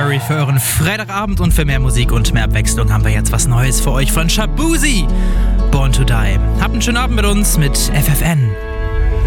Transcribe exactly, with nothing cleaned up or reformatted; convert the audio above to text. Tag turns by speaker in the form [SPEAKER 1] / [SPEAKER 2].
[SPEAKER 1] Memory für euren Freitagabend und für mehr Musik und mehr Abwechslung haben wir jetzt was Neues für euch von Shaboozey. Born to Die. Habt einen schönen Abend mit uns mit F F N.